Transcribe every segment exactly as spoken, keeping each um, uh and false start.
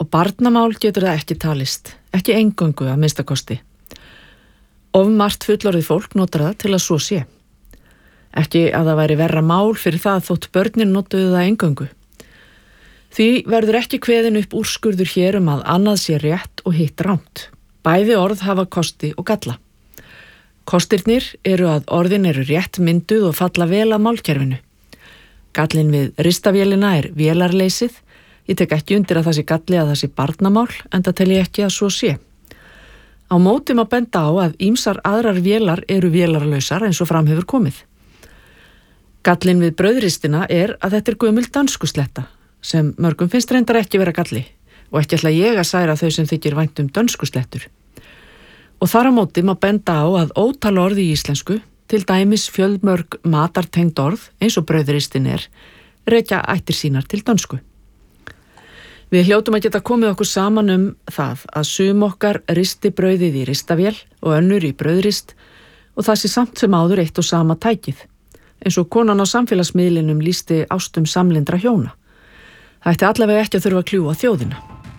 og barnamál getur það ekki talist, ekki eingöngu að minnsta kosti. Of margt fullorðið fólk notar það til að svo sé. Ekki að það væri verra mál fyrir það þótt börnin notuðu það eingöngu. Því verður ekki kveðin upp úrskurður hér um að annað sé rétt og hitt rangt. Bæði orð hafa kosti og galla. Kostirnir eru að orðin eru rétt mynduð og falla vel að málkerfinu. Gallin við ristavélina er vélarleysið. Ég tek ekki undir að það sé galli að það sé barnamál, en það tel ég ekki að svo sé. Á móti má benda á að ýmsar aðrar vélar eru vélarlausar eins og fram hefur komið. Gallin við brauðristina er að þetta er gömul dönskusletta, sem mörgum finnst reyndar ekki vera galli og ekki ætla ég að særa þau sem þykir vænt um dönskuslettur. Og þar á móti má benda á að ótal orð í íslensku, til dæmis fjölmörg matartengd orð, eins og brauðristin er, rekja ættir sínar til dönsku. Við hljótum að geta komið okkur saman um það að sum okkar risti brauðið í ristavél og önnur í brauðrist og það sé samt sem áður eitt og sama tækið, eins og konan á samfélagsmiðlinum lýsti ástum samlyndra hjóna. Það ætti allavega ekki að þurfa að kljúfa þjóðina.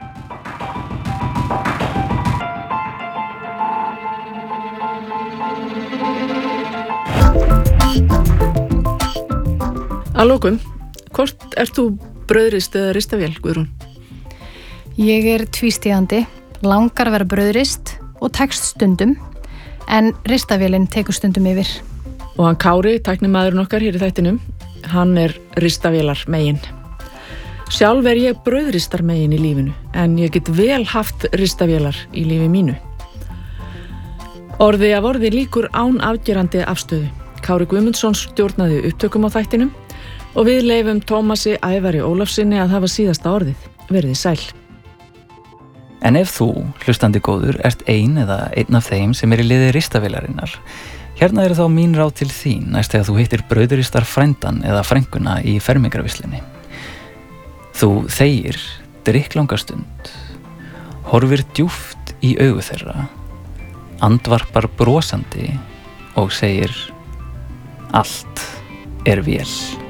Að lokum, hvort ert þú brauðrist eða ristavél, Guðrún? Ég er tvístígandi, langar að vera brauðrist og tekst stundum, en ristavélin tekur stundum yfir. Og hann Kári, tæknimaðurinn okkar hér í þættinum, hann er ristavélar megin. Sjálf er ég brauðristar megin í lífinu, en ég get vel haft ristavélar í lífi mínu. Orði af orði líkur án afgerandi afstöðu. Kári Guðmundsson stjórnaði upptökum á þættinum og við leyfum Tómasi Ævari Ólafssyni að hafa síðasta orðið. Verðið sæl. En ef þú, hlustandi góður, ert ein eða einn af þeim sem er í liði ristavélarinnar, hérna eru þá mín ráð til þín næst þegar þú hittir brauðristar frændan eða frænguna í fermingarvislinni. Þú þegir drykklanga stund, horfir djúpt í augu þeirra, andvarpar brosandi og segir: allt er vel.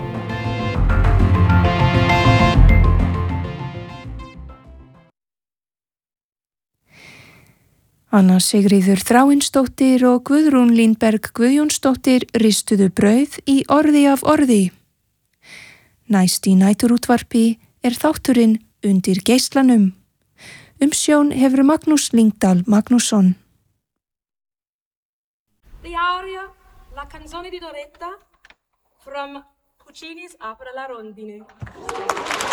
Anna Sigríður Þráinsdóttir og Guðrún Línberg Guðjónsdóttir ristuðu brauð í orði af orði. Næst í næturútvarpi er þátturinn Undir geislanum. Umsjón hefur Magnús Lyngdal Magnússon. The aria La canzone di Doretta from Puccini's Apre la rondine.